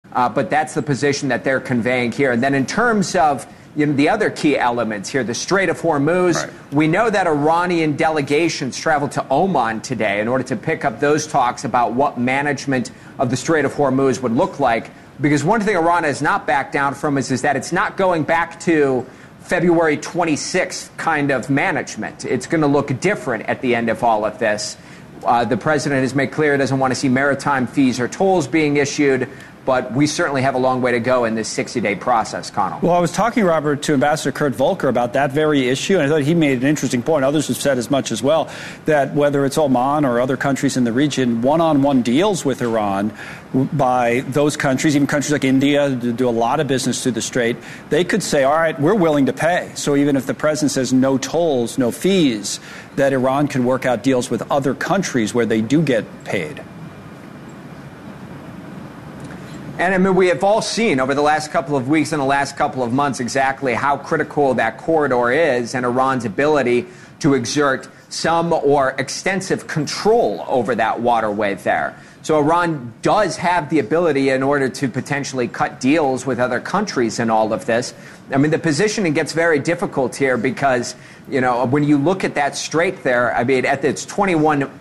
But that's the position that they're conveying here. And then in terms of the other key elements here, the Strait of Hormuz, right. We know that Iranian delegations traveled to Oman today in order to pick up those talks about what management of the Strait of Hormuz would look like. Because one thing Iran has not backed down from is that it's not going back to February 26th kind of management. It's going to look different at the end of all of this. The president has made clear he doesn't want to see maritime fees or tolls being issued, but we certainly have a long way to go in this 60-day process, Connell. Well, I was talking, Robert, to Ambassador Kurt Volker about that very issue, and I thought he made an interesting point. Others have said as much as well, that whether it's Oman or other countries in the region, one-on-one deals with Iran by those countries, even countries like India, do a lot of business through the Strait, they could say, all right, we're willing to pay. So even if the president says no tolls, no fees, that Iran could work out deals with other countries where they do get paid. And I mean, we have all seen over the last couple of weeks and the last couple of months exactly how critical that corridor is and Iran's ability to exert some or extensive control over that waterway there. So Iran does have the ability in order to potentially cut deals with other countries in all of this. I mean, the positioning gets very difficult here because, when you look at that strait there, I mean, at its 21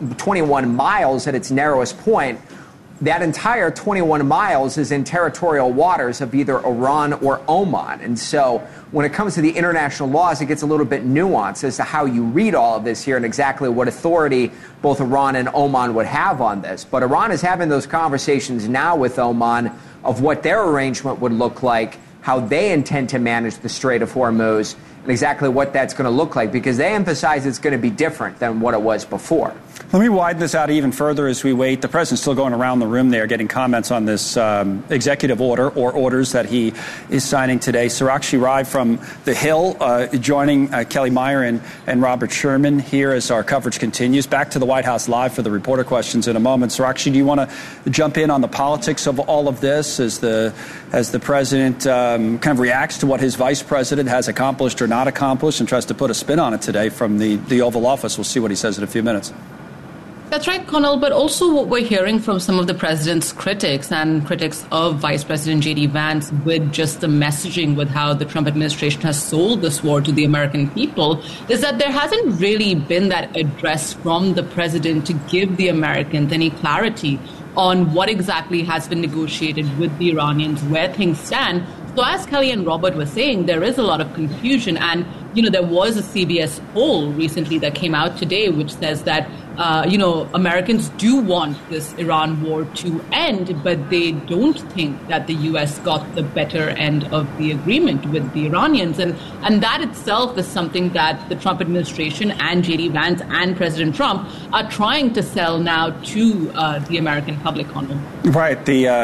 miles at its narrowest point, that entire 21 miles is in territorial waters of either Iran or Oman. And so when it comes to the international laws, it gets a little bit nuanced as to how you read all of this here and exactly what authority both Iran and Oman would have on this. But Iran is having those conversations now with Oman of what their arrangement would look like, how they intend to manage the Strait of Hormuz, and exactly what that's going to look like, because they emphasize it's going to be different than what it was before. Let me widen this out even further as we wait. The president's still going around the room there getting comments on this executive order or orders that he is signing today. Sarakshi Rai from The Hill joining Kelly Meyer and Robert Sherman here as our coverage continues. Back to the White House Live for the reporter questions in a moment. Sarakshi, do you want to jump in on the politics of all of this as the president kind of reacts to what his vice president has accomplished or not accomplished and tries to put a spin on it today from the Oval Office? We'll see what he says in a few minutes. That's right, Connell, but also what we're hearing from some of the president's critics and critics of Vice President J.D. Vance with just the messaging with how the Trump administration has sold this war to the American people is that there hasn't really been that address from the president to give the Americans any clarity on what exactly has been negotiated with the Iranians, where things stand. So as Kelly and Robert were saying, there is a lot of confusion. And, there was a CBS poll recently that came out today, which says that, Americans do want this Iran war to end, but they don't think that the U.S. got the better end of the agreement with the Iranians. And that itself is something that the Trump administration and J.D. Vance and President Trump are trying to sell now to the American public. Right.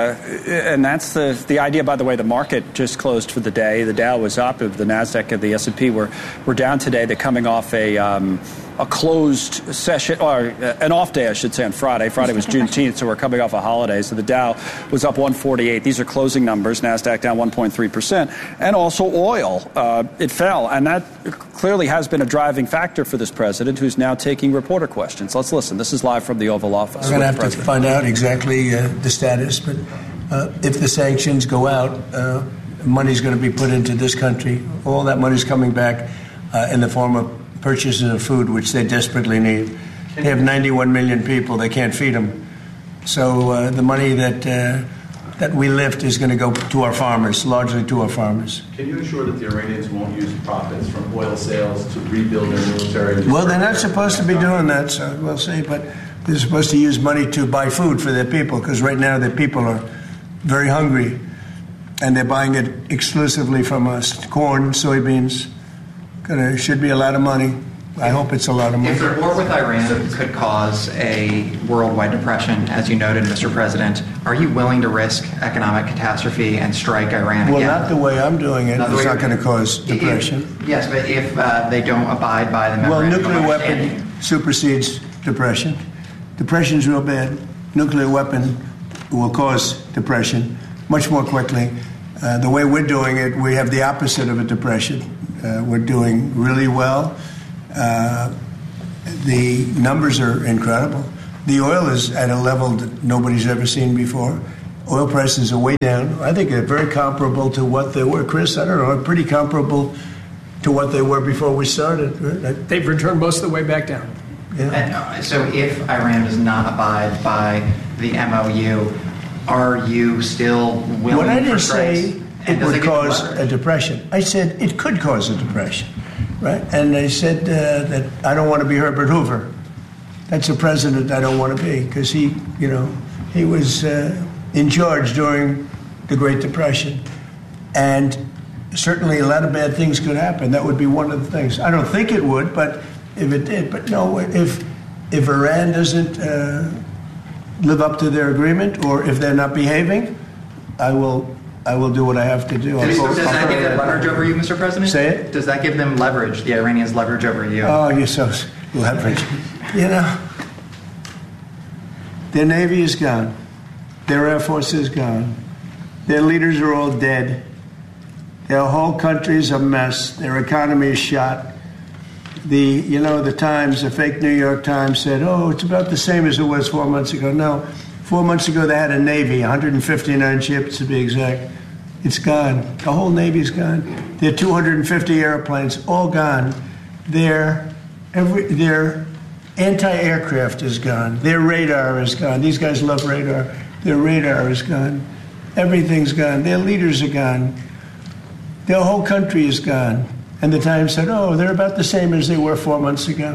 And that's the idea, by the way. The market just closed for the day. The Dow was up. The NASDAQ and the S&P were down today. They're coming off a closed session, or an off day, I should say, on Friday. Friday was Juneteenth, so we're coming off a holiday. So the Dow was up 148. These are closing numbers. NASDAQ down 1.3%. And also oil, it fell. And that clearly has been a driving factor for this president, who's now taking reporter questions. Let's listen. This is live from the Oval Office. I'm going to have to find out exactly the status. But if the sanctions go out, money's going to be put into this country. All that money's coming back in the form of purchases of food, which they desperately need. They have 91 million people. They can't feed them. So the money that we lift is going to go to our farmers, largely to our farmers. Can you ensure that the Iranians won't use profits from oil sales to rebuild their military? Well, they're not supposed to be doing that, so we'll see. But they're supposed to use money to buy food for their people, because right now their people are very hungry, and they're buying it exclusively from us. Corn, soybeans. Should be a lot of money. I hope it's a lot of money. If the war with Iran could cause a worldwide depression, as you noted, Mr. President, are you willing to risk economic catastrophe and strike Iran again? Well, not the way I'm doing it. It's not going to cause depression. Yes, but if they don't abide by the memorandum nuclear weapon supersedes depression. Depression's real bad. Nuclear weapon will cause depression much more quickly. The way we're doing it, we have the opposite of a depression. We're doing really well. The numbers are incredible. The oil is at a level that nobody's ever seen before. Oil prices are way down. I think they're very comparable to what they were, Chris. I don't know, pretty comparable to what they were before we started. They've returned most of the way back down. Yeah. And so if Iran does not abide by the MOU, are you still willing What I for didn't say strikes? it would cause a depression. I said it could cause a depression, right? And I said that I don't want to be Herbert Hoover. That's a president I don't want to be, because he was in charge during the Great Depression. And certainly a lot of bad things could happen. That would be one of the things. I don't think it would, but if it did. But no, if Iran doesn't live up to their agreement, or if they're not behaving, I will do what I have to do. Does that give them leverage over you, Mr. President? Say it? Does that give them leverage, the Iranians leverage over you? Oh, you're so leverage. Their Navy is gone. Their Air Force is gone. Their leaders are all dead. Their whole country's a mess. Their economy is shot. The Times, the fake New York Times said, it's about the same as it was 4 months ago. No, 4 months ago they had a Navy, 159 ships to be exact. It's gone. The whole Navy's gone. Their 250 airplanes, all gone. Their anti-aircraft is gone. Their radar is gone. These guys love radar. Their radar is gone. Everything's gone. Their leaders are gone. Their whole country is gone. And the Times said, they're about the same as they were 4 months ago.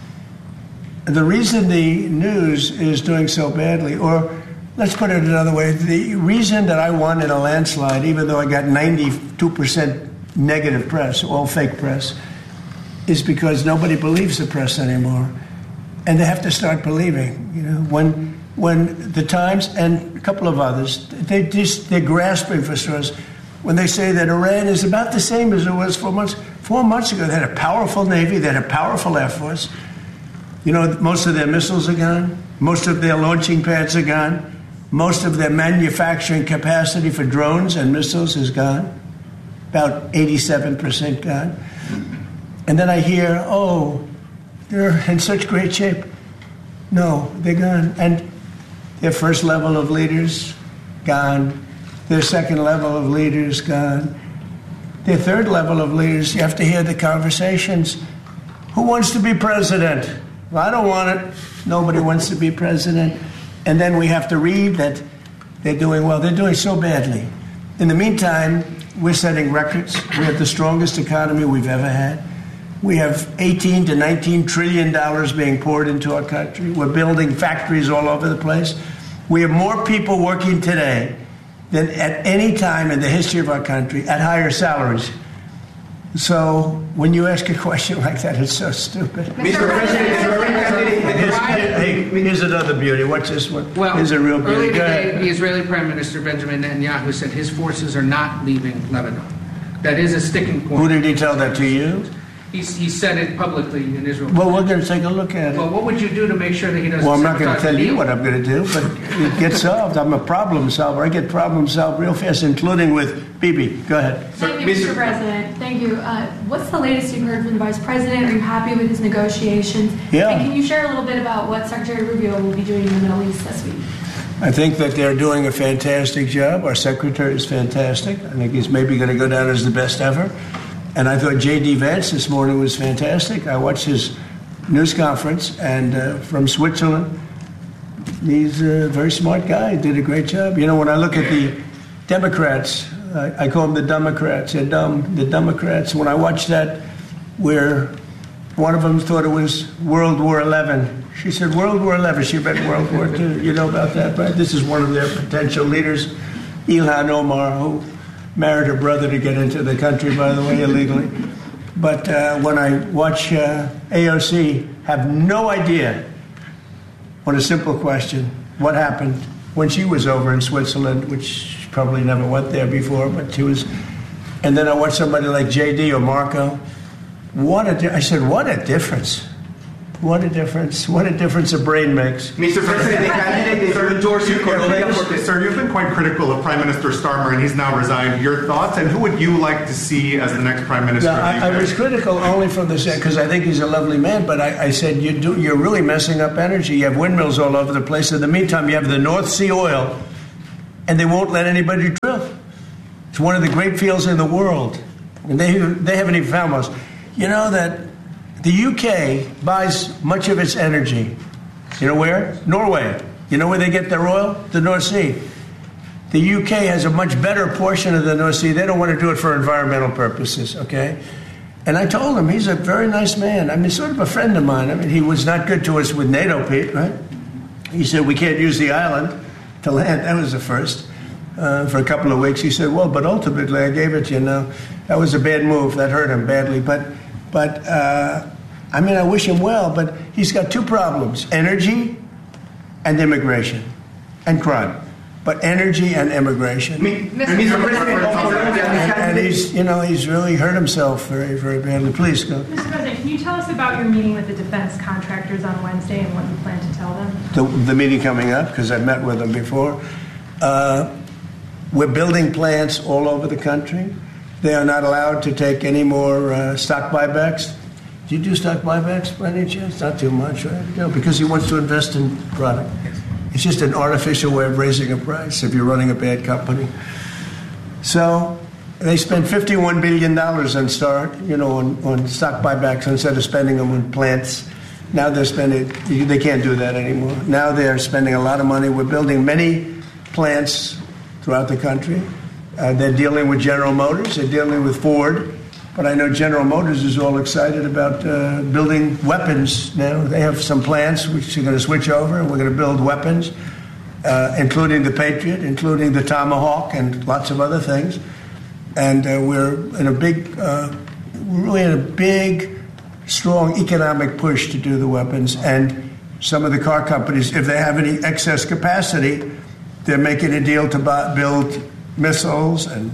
And the reason the news is doing so badly, or let's put it another way, the reason that I won in a landslide, even though I got 92% negative press, all fake press, is because nobody believes the press anymore. And they have to start believing. When the Times and a couple of others, they're grasping for straws. When they say that Iran is about the same as it was 4 months ago, they had a powerful Navy, they had a powerful Air Force. Most of their missiles are gone. Most of their launching pads are gone. Most of their manufacturing capacity for drones and missiles is gone. About 87% gone. And then I hear, they're in such great shape. No, they're gone. And their first level of leaders, gone. Their second level of leaders, gone. Their third level of leaders, you have to hear the conversations. Who wants to be president? Well, I don't want it. Nobody wants to be president. And then we have to read that they're doing well. They're doing so badly. In the meantime, we're setting records. We have the strongest economy we've ever had. We have $18 to $19 trillion being poured into our country. We're building factories all over the place. We have more people working today than at any time in the history of our country at higher salaries. So when you ask a question like that, it's so stupid. Mr. President, here's another beauty. What's this one? Well, here's a real beauty. Earlier today, the Israeli Prime Minister Benjamin Netanyahu said his forces are not leaving Lebanon. That is a sticking point. Who did he tell that to you? He said it publicly in Israel. Well, we're going to take a look at it. Well, what would you do to make sure that he doesn't? Well, I'm not going to tell you what I'm going to do, but it gets solved. I'm a problem solver. I get problems solved real fast, including with Bibi. Go ahead. Thank you, Mr. President. Thank you. What's the latest you've heard from the Vice President? Are you happy with his negotiations? Yeah. And can you share a little bit about what Secretary Rubio will be doing in the Middle East this week? I think that they're doing a fantastic job. Our secretary is fantastic. I think he's maybe going to go down as the best ever. And I thought J.D. Vance this morning was fantastic. I watched his news conference, and from Switzerland, he's a very smart guy. He did a great job. When I look at the Democrats, I call them the Democrats. They're dumb. The Democrats. When I watched that, where one of them thought it was World War XI. She said World War XI. She read World War II. You know about that, right? This is one of their potential leaders, Ilhan Omar, who married her brother to get into the country, by the way, illegally. But when I watch AOC have no idea on a simple question, what happened when she was over in Switzerland, which she probably never went there before, but she was. And then I watch somebody like JD or Marco. I said, what a difference. What a difference. What a difference a brain makes. Mr. President, the candidate endorse you. Sir, you've been quite critical of Prime Minister Starmer, and he's now resigned. Your thoughts, and who would you like to see as the next Prime Minister? I was critical only from the set, because I think he's a lovely man, but I said, you're really messing up energy. You have windmills all over the place. In the meantime, you have the North Sea oil, and they won't let anybody drill. It's one of the great fields in the world, and they haven't even found most. You know that the UK buys much of its energy. You know where? Norway. You know where they get their oil? The North Sea. The UK has a much better portion of the North Sea. They don't want to do it for environmental purposes, okay? And I told him, he's a very nice man. I mean, sort of a friend of mine. I mean, he was not good to us with NATO, Pete, right? He said, we can't use the island to land. That was the first. For a couple of weeks, he said, well, but ultimately I gave it to you. No, that was a bad move. That hurt him badly. But I mean, I wish him well, but he's got two problems, energy and immigration and crime. But energy and immigration. Mr. President, and he's, you know, he's really hurt himself very, very badly. Please go. Mr. President, can you tell us about your meeting with the defense contractors on Wednesday and what you plan to tell them? The meeting coming up, because I've met with them before. We're building plants all over the country. They are not allowed to take any more stock buybacks. Do you do stock buybacks by any chance? Not too much, right? No, because he wants to invest in product. It's just an artificial way of raising a price if you're running a bad company. So they spent $51 billion on stock buybacks instead of spending them on plants. Now they're spending, they can't do that anymore. Now they're spending a lot of money. We're building many plants throughout the country. They're dealing with General Motors. They're dealing with Ford. But I know General Motors is all excited about building weapons now. They have some plants which are going to switch over, and we're going to build weapons, including the Patriot, including the Tomahawk, and lots of other things. And we're in a big, really in a big, strong economic push to do the weapons. And some of the car companies, if they have any excess capacity, they're making a deal to build missiles and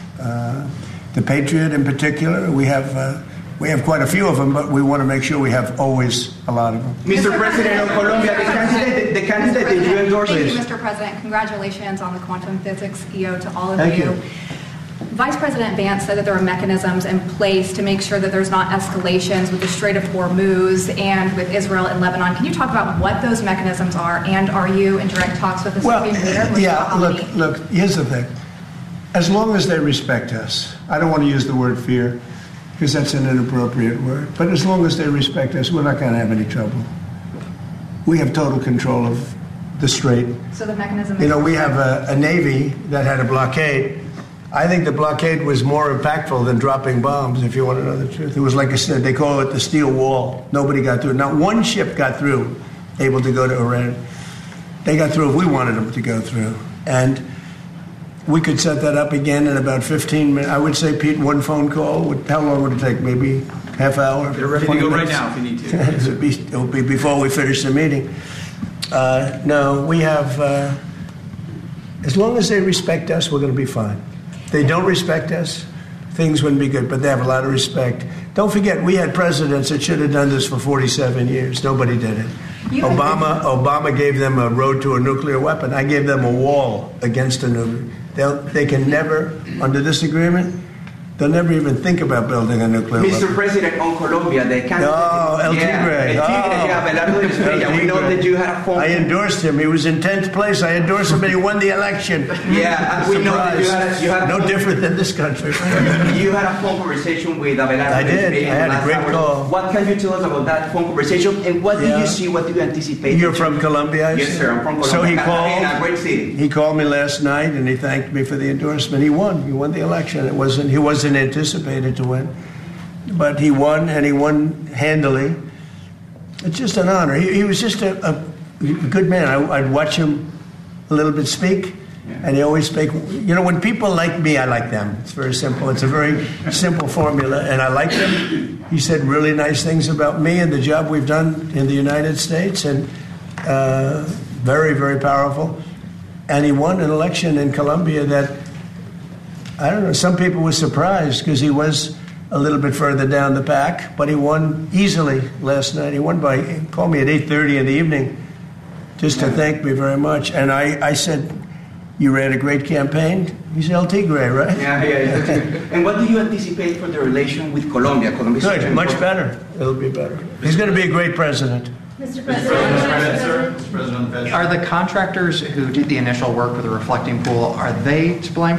the Patriot in particular. We have quite a few of them, but we want to make sure we have always a lot of them. Mr. President of Colombia, the candidate that you endorse Thank is... you, Mr. President. Congratulations on the quantum physics EO to all of Thank you. Vice President Vance said that there are mechanisms in place to make sure that there's not escalations with the Strait of Hormuz and with Israel and Lebanon. Can you talk about what those mechanisms are, and are you in direct talks with the Supreme Leader? Look, here's the thing. As long as they respect us, I don't want to use the word fear because that's an inappropriate word, but as long as they respect us, we're not going to have any trouble. We have total control of the strait. So the mechanism is... You know, we have a Navy that had a blockade. I think the blockade was more impactful than dropping bombs, if you want to know the truth. It was like I said, they call it the steel wall. Nobody got through. Not one ship got through, able to go to Iran. They got through if we wanted them to go through. And we could set that up again in about 15 minutes. I would say, Pete, one phone call. How long would it take? Maybe half hour? You're ready to go right now if you need to. It'll be before we finish the meeting. No, we have... as long as they respect us, we're going to be fine. If they don't respect us, things wouldn't be good, but they have a lot of respect. Don't forget, we had presidents that should have done this for 47 years. Nobody did it. Obama gave them a road to a nuclear weapon. I gave them a wall against a nuclear. They can never, under this agreement, they'll never even think about building a nuclear weapon. Mr. President, on Colombia, the candidate... Oh, El Tigre. Belardo de Estrella. We know that you had a phone... I endorsed him. He was in 10th place. I endorsed him, and he won the election. Yeah, we know that you had no different than this country. You had a phone conversation with Abelardo. I did. I had a great call. What can you tell us about that phone conversation, and what do you see, what do you anticipate? You're from Colombia? Yes, sir, I'm from Colombia. So he called. A great city. He called me last night, and he thanked me for the endorsement. He won. He won the election. He wasn't anticipated to win, but he won, and he won handily. It's just an honor. He was just a good man. I'd watch him a little bit speak, and he always speak. You know, when people like me, I like them. It's very simple. It's a very simple formula, and I like him. He said really nice things about me and the job we've done in the United States, and very, very powerful. And he won an election in Colombia that, I don't know, some people were surprised because he was a little bit further down the pack, but he won easily last night. He called me at 8:30 in the evening just to thank me very much. And I said, you ran a great campaign. He's El Tigre, right? Yeah. And what do you anticipate for the relation with Colombia? Good, much better. It'll be better. He's going to be a great president. Mr. Mr. President, Are the contractors who did the initial work with the reflecting pool, are they to blame